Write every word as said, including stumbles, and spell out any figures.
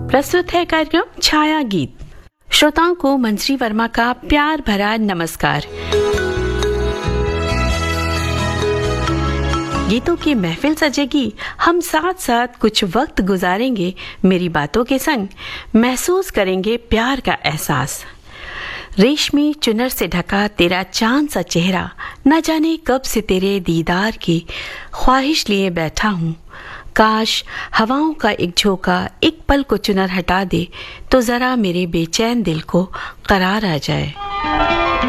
प्रस्तुत है कार्यक्रम छाया गीत। श्रोताओं को मंजरी वर्मा का प्यार भरा नमस्कार। गीतों की महफिल सजेगी, हम साथ साथ कुछ वक्त गुजारेंगे मेरी बातों के संग, महसूस करेंगे प्यार का एहसास। रेशमी चुनर से ढका तेरा चांद सा चेहरा, न जाने कब से तेरे दीदार की ख्वाहिश लिए बैठा हूँ। काश हवाओं का एक झोंका एक पल को चुनर हटा दे, तो जरा मेरे बेचैन दिल को करार आ जाए।